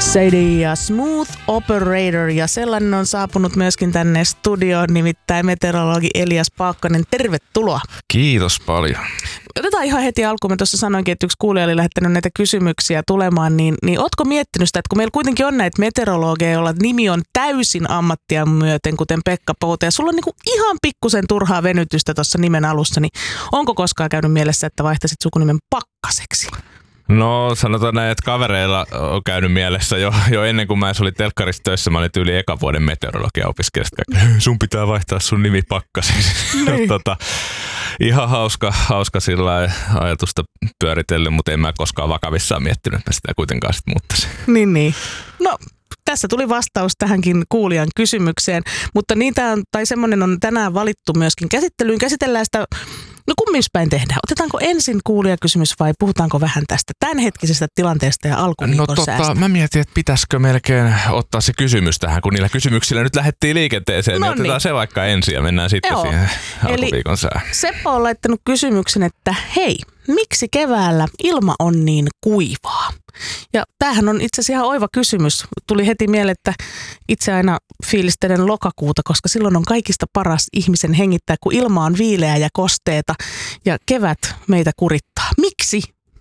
Sadie ja Smooth Operator, ja sellainen on saapunut myöskin tänne studioon, nimittäin meteorologi Elias Paakkanen. Tervetuloa. Kiitos paljon. Otetaan ihan heti alkuun. Mä tuossa sanoinkin, että yksi kuulija oli lähettänyt näitä kysymyksiä tulemaan, niin ootko miettinyt sitä, että kun meillä kuitenkin on näitä meteorologeja, joilla nimi on täysin ammattia myöten, kuten Pekka Pouta, ja sulla on niinku ihan pikkusen turhaa venytystä tuossa nimen alussa, niin onko koskaan käynyt mielessä, että vaihtaisit sukunimen Pakkaseksi? No sanotaan näin, että kavereilla on käynyt mielessä jo ennen kuin mä olin telkkarissa töissä. Mä olin tyyli ekan vuoden meteorologia opiskelijasta. Sun pitää vaihtaa sun nimi Pakkaseksi. Ihan hauska sillä ajatusta pyöritellyt, mutta en mä koskaan vakavissaan miettinyt, että mä sitä kuitenkaan sitten muuttaisin. Niin. No, tässä tuli vastaus tähänkin kuulijan kysymykseen, mutta semmoinen on tänään valittu myöskin käsittelyyn. Käsitellään sitä, no kumminspäin tehdään. Otetaanko ensin kuulijakysymys vai puhutaanko vähän tästä tämänhetkisestä tilanteesta ja alkuviikon säästä? Mä mietin, että pitäisikö melkein ottaa se kysymys tähän, kun niillä kysymyksillä nyt lähdettiin liikenteeseen. Niin otetaan se vaikka ensin ja mennään sitten siihen alkuviikon sään. Seppo on laittanut kysymyksen, että hei, miksi keväällä ilma on niin kuivaa? Ja tämähän on itse asiassa ihan oiva kysymys. Tuli heti mieleen, että itse aina fiilistelen lokakuuta, koska silloin on kaikista paras ihmisen hengittää, kun ilma on viileää ja kosteeta ja kevät meitä kurittaa. Miksi?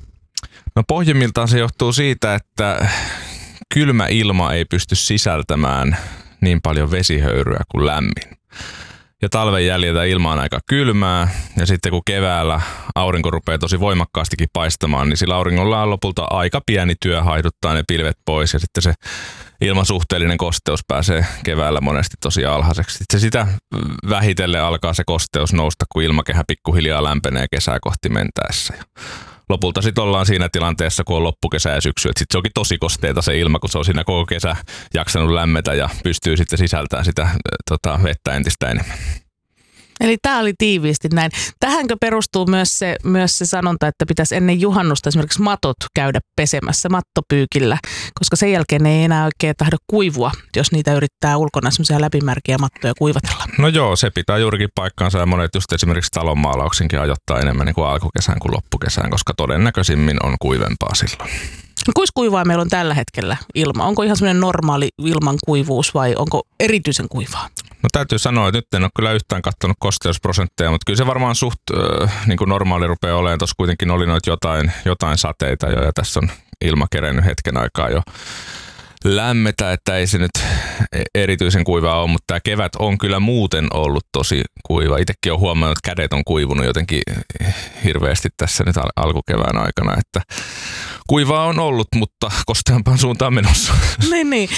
No pohjimmiltaan se johtuu siitä, että kylmä ilma ei pysty sisältämään niin paljon vesihöyryä kuin lämmin. Ja talven jäljiltä ilma on aika kylmää, ja sitten kun keväällä aurinko rupeaa tosi voimakkaastikin paistamaan, niin sillä auringolla on lopulta aika pieni työ haiduttaa ne pilvet pois, ja sitten se ilman suhteellinen kosteus pääsee keväällä monesti tosi alhaiseksi. Sitten sitä vähitellen alkaa se kosteus nousta, kun ilmakehä pikkuhiljaa lämpenee kesää kohti mentäessä. Ja lopulta sitten ollaan siinä tilanteessa, kun on loppukesä ja syksy, että sitten se onkin tosi kosteita se ilma, kun se on siinä koko kesä jaksanut lämmetä ja pystyy sitten sisältämään sitä vettä entistä enemmän. Eli tämä oli tiiviisti näin. Tähänkö perustuu myös se sanonta, että pitäisi ennen juhannusta esimerkiksi matot käydä pesemässä mattopyykillä, koska sen jälkeen ei enää oikein tahdo kuivua, jos niitä yrittää ulkona semmoisia läpimärkiä mattoja kuivatella. No joo, se pitää juurikin paikkaansa ja monet just esimerkiksi talonmaalauksinkin ajoittaa enemmän niin kuin alkukesään kuin loppukesään, koska todennäköisimmin on kuivempaa silloin. Kuinka kuivaa meillä on tällä hetkellä ilma? Onko ihan semmoinen normaali ilman kuivuus vai onko erityisen kuivaa? No täytyy sanoa, että nyt en ole kyllä yhtään katsonut kosteusprosentteja, mutta kyllä se varmaan suht niin kuin normaali rupeaa olemaan. Tuossa kuitenkin oli noita jotain sateita jo ja tässä on ilma kerennyt hetken aikaa jo lämmetä, että ei se nyt erityisen kuivaa ole, mutta tämä kevät on kyllä muuten ollut tosi kuiva. Itsekin olen huomannut, että kädet on kuivunut jotenkin hirveästi tässä nyt alkukevään aikana, että kuivaa on ollut, mutta kosteampaan suuntaan menossa. Niin.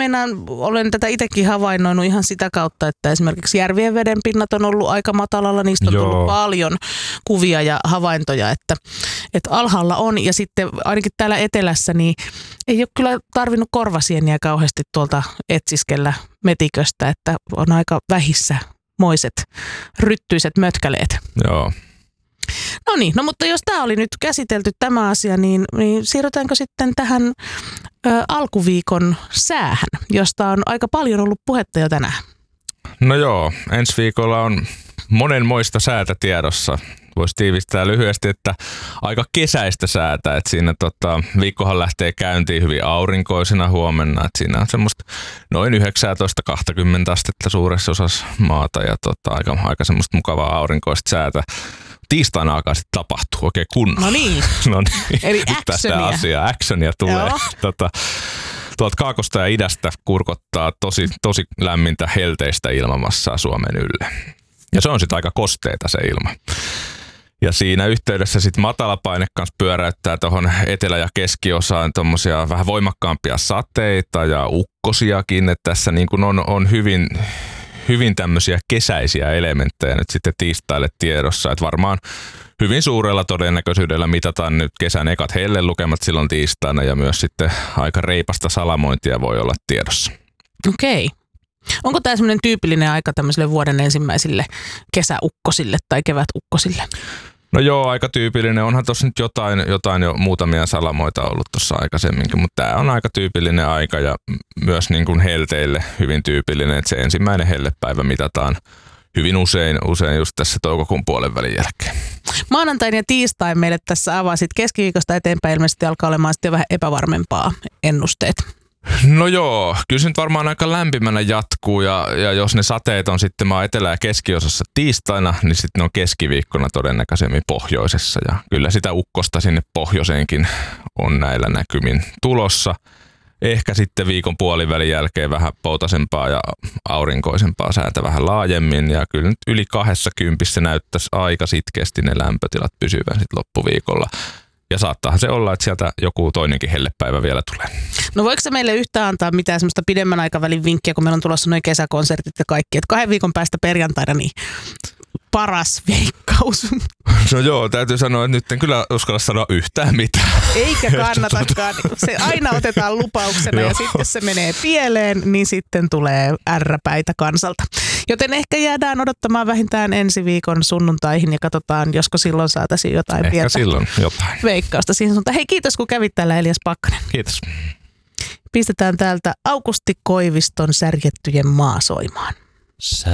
Olen tätä itsekin havainnoinut ihan sitä kautta, että esimerkiksi järvien vedenpinnat on ollut aika matalalla. Niistä on tullut paljon kuvia ja havaintoja, että alhaalla on. Ja sitten ainakin täällä etelässä niin ei ole kyllä tarvinnut korvasieniä kauheasti tuolta etsiskellä metiköstä, että on aika vähissä moiset ryttyiset mötkäleet. Joo. No niin, mutta jos tämä oli nyt käsitelty tämä asia, niin siirrytäänkö sitten tähän alkuviikon säähän, josta on aika paljon ollut puhetta jo tänään? No joo, ensi viikolla on monenmoista säätä tiedossa. Voisi tiivistää lyhyesti, että aika kesäistä säätä, että siinä viikkohan lähtee käyntiin hyvin aurinkoisena huomenna, että siinä on semmoista noin 19-20 astetta suuressa osassa maata ja aika semmoista mukavaa aurinkoista säätä. Tiistaina alkaa sitten tapahtuu oikein kunnolla. No niin. Eli actionia. Actionia tulee. Tuolta kaakosta ja idästä kurkottaa tosi lämmintä helteistä ilmamassaa Suomen ylle. Ja se on sitten aika kosteeta se ilma. Ja siinä yhteydessä sitten matalapaine kanssa pyöräyttää tuohon etelä- ja keskiosaan tommosia vähän voimakkaampia sateita ja ukkosiakin. Että tässä niin kun on hyvin tämmöisiä kesäisiä elementtejä nyt sitten tiistaille tiedossa. Että varmaan hyvin suurella todennäköisyydellä mitataan nyt kesän ekat hellelukemat silloin tiistaina ja myös sitten aika reipasta salamointia voi olla tiedossa. Okei. Onko tämä semmoinen tyypillinen aika tämmöisille vuoden ensimmäisille kesäukkosille tai kevätukkosille? No joo, aika tyypillinen. Onhan tuossa nyt jotain jo muutamia salamoita ollut tuossa aikaisemminkin, mutta tämä on aika tyypillinen aika ja myös niin kuin helteille hyvin tyypillinen, että se ensimmäinen hellepäivä mitataan hyvin usein just tässä toukokuun puolen välin jälkeen. Maanantain ja tiistain meille tässä avasit. Keskiviikosta eteenpäin ilmeisesti alkaa olemaan sitten jo vähän epävarmempaa ennusteet. No joo, kyllä se nyt varmaan aika lämpimänä jatkuu ja jos ne sateet on sitten etelä- ja keskiosassa tiistaina, niin sitten ne on keskiviikkona todennäköisemmin pohjoisessa ja kyllä sitä ukkosta sinne pohjoiseenkin on näillä näkymin tulossa. Ehkä sitten viikon puolivälin jälkeen vähän poutasempaa ja aurinkoisempaa säätä vähän laajemmin ja kyllä nyt yli 20 näyttäisi aika sitkeästi ne lämpötilat pysyvän sitten loppuviikolla. Ja saattaahan se olla, että sieltä joku toinenkin hellepäivä vielä tulee. No voiko se meille yhtään antaa mitään semmoista pidemmän aikavälin vinkkiä, kun meillä on tulossa noin kesäkonsertit ja kaikki, että 2 viikon päästä perjantaina niin paras veikkaus. No joo, täytyy sanoa, että nyt en kyllä uskalla sanoa yhtään mitään. Eikä kannatakaan. Se aina otetaan lupauksena ja sitten jos se menee pieleen, niin sitten tulee ärräpäitä kansalta. Joten ehkä jäädään odottamaan vähintään ensi viikon sunnuntaihin ja katsotaan, josko silloin saataisiin jotain ehkä pientä silloin jotain veikkausta siihen suuntaan. Hei, kiitos kun kävit täällä, Elias Pakkanen. Kiitos. Pistetään täältä Aukusti Koiviston Särjettyjen maa soimaan.